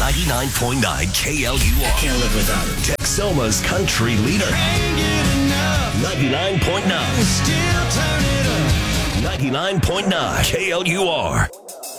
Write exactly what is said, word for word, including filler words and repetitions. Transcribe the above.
ninety-nine point nine K L U R. Can't live without it. Texoma's country leader. ninety-nine point nine. ninety-nine point nine K L U R.